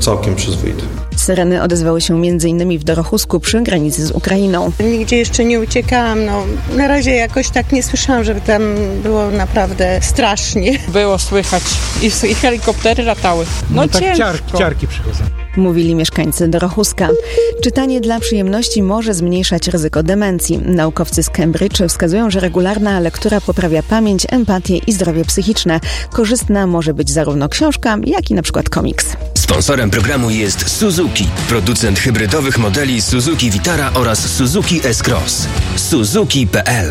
całkiem przyzwoity. Syreny odezwały się m.in. w Dorochusku przy granicy z Ukrainą. Nigdzie jeszcze nie uciekałam, na razie jakoś tak nie słyszałam, żeby tam było naprawdę strasznie. Było słychać i helikoptery latały. Tak ciężko. ciarki przychodzą. Mówili mieszkańcy Dorochuska. Czytanie dla przyjemności może zmniejszać ryzyko demencji. Naukowcy z Cambridge wskazują, że regularna lektura poprawia pamięć, empatię i zdrowie psychiczne. Korzystna może być zarówno książka, jak i na przykład komiks. Sponsorem programu jest Suzuki, producent hybrydowych modeli Suzuki Vitara oraz Suzuki S-Cross. Suzuki.pl.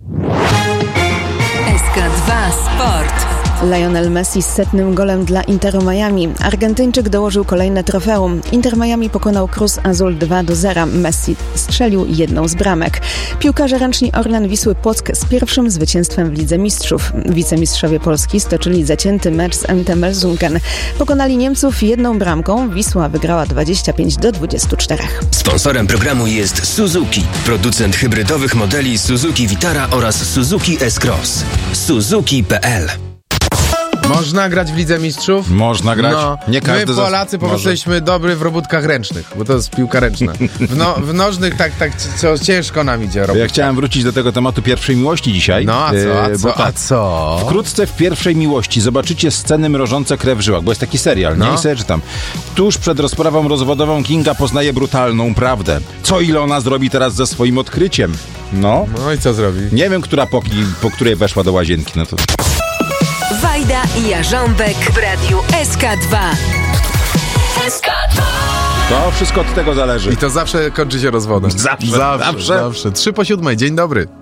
SK2 Sport. Lionel Messi z 100. golem dla Interu Miami. Argentyńczyk dołożył kolejne trofeum. Inter Miami pokonał Cruz Azul 2-0. Messi strzelił jedną z bramek. Piłkarze ręczni Orlen Wisły Płock z pierwszym zwycięstwem w Lidze Mistrzów. Wicemistrzowie Polski stoczyli zacięty mecz z MT Melsungen. Pokonali Niemców jedną bramką. Wisła wygrała 25-24. Sponsorem programu jest Suzuki, producent hybrydowych modeli Suzuki Vitara oraz Suzuki S-Cross. Suzuki.pl. Można grać w Lidze Mistrzów? Można grać. Nie My każdy Polacy po prostu jesteśmy dobry w robótkach ręcznych, bo to jest piłka ręczna. W nożnych tak ciężko nam idzie robić. Ja chciałem wrócić do tego tematu pierwszej miłości dzisiaj. No a co? Wkrótce w Pierwszej miłości zobaczycie sceny mrożące krew w żyłach, bo jest taki serial, nie? I sobie czytam. Tuż przed rozprawą rozwodową Kinga poznaje brutalną prawdę. Co Ilona zrobi teraz ze swoim odkryciem? No i co zrobi? Nie wiem, która po której weszła do łazienki. No to... Wajda i Jarząbek w radiu SK2. SK2. To wszystko od tego zależy. I to zawsze kończy się rozwodem. Zawsze. 3 po 7. Dzień dobry.